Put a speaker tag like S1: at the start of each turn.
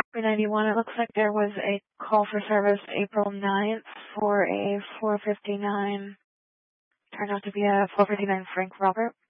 S1: 391, it looks like there was a call for service April 9th for a 459, turned out to be a 459 Frank Robert.